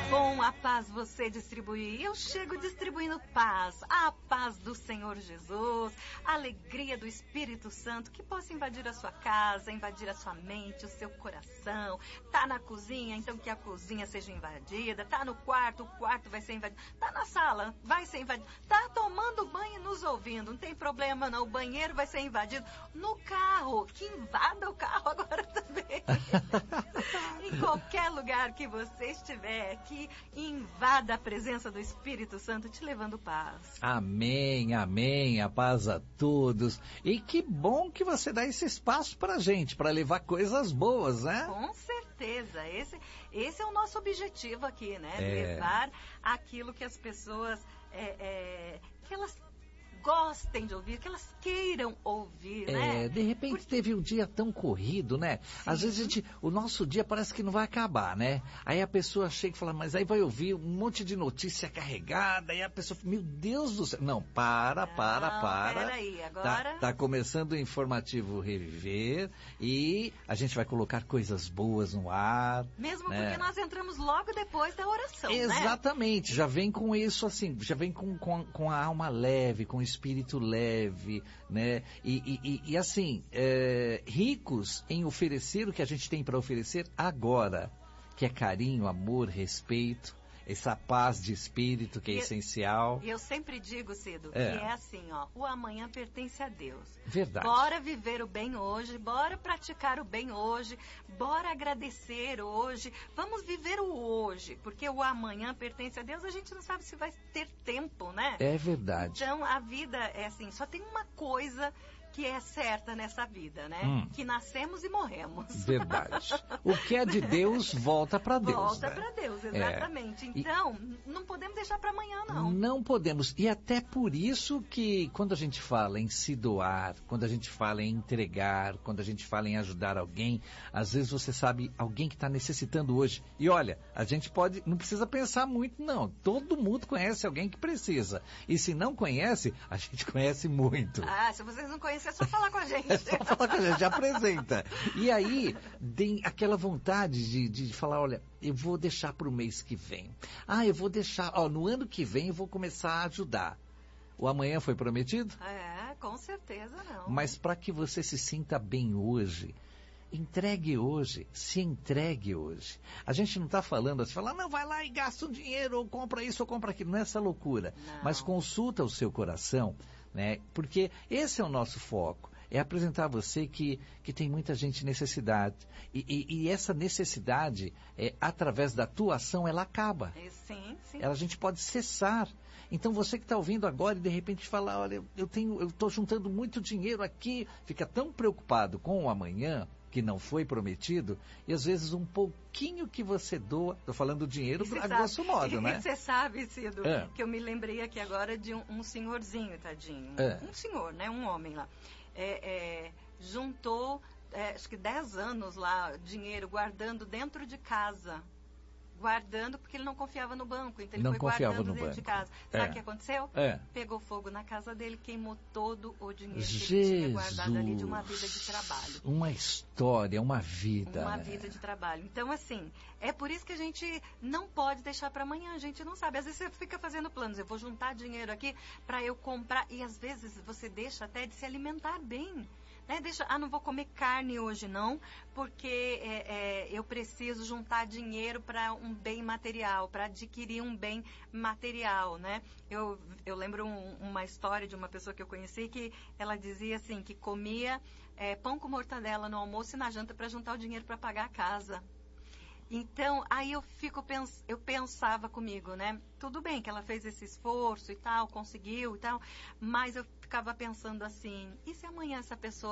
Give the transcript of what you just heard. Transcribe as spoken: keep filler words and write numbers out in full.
bom a paz você distribuir. Eu chego distribuindo paz, a paz do Senhor Jesus, a alegria do Espírito Santo que possa invadir a sua casa, invadir a sua mente, o seu coração. Tá na cozinha, então que a cozinha seja invadida. Tá no quarto, o quarto vai ser invadido. Tá na sala, vai ser invadido. Tá tomando banho nos ouvindo, não tem problema não, o banheiro vai ser invadido. No carro, que invada o carro agora também. Em qualquer lugar que você estiver, que invada a presença do Espírito Santo te levando paz. Amém, amém, a paz a todos. E que bom que você dá esse espaço pra gente, para levar coisas boas, né? Com certeza, esse, esse é o nosso objetivo aqui, né? É. Levar aquilo que as pessoas, é, é, que elas gostem de ouvir, que elas queiram ouvir, é, né? De repente Porque... teve um dia tão corrido, né? Sim. Às vezes a gente, o nosso dia parece que não vai acabar, né? Aí a pessoa chega e fala, mas aí vai ouvir um monte de notícia carregada, e a pessoa fala, meu Deus do céu. Não, para, não, para, para. Peraí, agora... Tá, tá começando o Informativo Reviver e a gente vai colocar coisas boas no ar. Mesmo né? Porque nós entramos logo depois da oração, Exatamente, né? Já vem com isso assim, já vem com, com, com a alma leve, com o espírito leve, né? E, e, e assim, é, ricos em oferecer o que a gente tem para oferecer agora, que é carinho, amor, respeito, essa paz de espírito que é e, essencial. E eu sempre digo, Cido, é. que é assim, ó, o amanhã pertence a Deus. Verdade. Bora viver o bem hoje, bora praticar o bem hoje, bora agradecer hoje, vamos viver o hoje, porque o amanhã pertence a Deus, a gente não sabe se vai ter tempo, né? É verdade. Então, a vida é assim, só tem uma coisa que é certa nessa vida, né? Hum. Que nascemos e morremos. Verdade. O que é de Deus volta para Deus. Volta né? para Deus, exatamente. É. Então, e... não podemos deixar para amanhã, não. Não podemos. E até por isso que quando a gente fala em se doar, quando a gente fala em entregar, quando a gente fala em ajudar alguém, às vezes você sabe alguém que está necessitando hoje. E olha, a gente pode, não precisa pensar muito, não. Todo mundo conhece alguém que precisa. E se não conhece, a gente conhece muito. Ah, se vocês não conhecem, é só falar com a gente. É só falar com a gente, apresenta. E aí, tem aquela vontade de, de falar, olha, eu vou deixar para o mês que vem. Ah, eu vou deixar, ó, no ano que vem eu vou começar a ajudar. O amanhã foi prometido? É, com certeza não. Mas para que você se sinta bem hoje, entregue hoje, se entregue hoje. A gente não está falando assim, fala, não, vai lá e gasta um dinheiro, ou compra isso, ou compra aquilo, não é essa loucura. Não. Mas consulta o seu coração, né? Porque esse é o nosso foco, é apresentar a você que, que tem muita gente necessidade. E, e, e essa necessidade, é, através da tua ação, ela acaba. Sim, sim. Ela, a gente pode cessar. Então você que está ouvindo agora e de repente fala, olha, eu tenho, eu estou juntando muito dinheiro aqui, fica tão preocupado com o amanhã, que não foi prometido, e às vezes um pouquinho que você doa, estou falando do dinheiro a grosso modo, né? Você sabe, Cido, é. que eu me lembrei aqui agora de um, um senhorzinho, tadinho, é. um senhor, né, um homem lá, é, é, juntou, é, acho que dez anos lá, dinheiro, guardando dentro de casa. Guardando, porque ele não confiava no banco, então ele não foi confiava guardando no dentro banco. de casa. Sabe o é. que aconteceu? É. Pegou fogo na casa dele, queimou todo o dinheiro que Jesus. ele tinha guardado ali de uma vida de trabalho. Uma história, uma vida. Uma né? vida de trabalho. Então, assim, é por isso que a gente não pode deixar para amanhã, a gente não sabe. Às vezes você fica fazendo planos, eu vou juntar dinheiro aqui para eu comprar, e às vezes você deixa até de se alimentar bem. Né? Deixa, ah, não vou comer carne hoje não, porque é, é, eu preciso juntar dinheiro para um bem material, para adquirir um bem material, né? Eu, eu lembro um, uma história de uma pessoa que eu conheci que ela dizia assim, que comia é, pão com mortadela no almoço e na janta para juntar o dinheiro para pagar a casa. Então, aí eu fico pens- eu pensava comigo, né? Tudo bem que ela fez esse esforço e tal, conseguiu e tal, mas eu ficava pensando assim, e se amanhã essa pessoa